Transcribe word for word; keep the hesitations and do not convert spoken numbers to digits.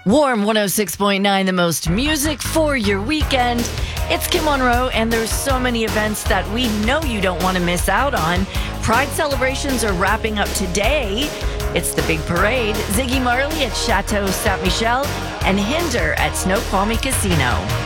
Warm one oh six point nine, the most music for your weekend. It's Kim Monroe, and there's so many events that we know you don't want to miss out on. Pride celebrations are wrapping up today. It's the big parade. Ziggy Marley at Chateau Saint Michel and Hinder at Snoqualmie Casino.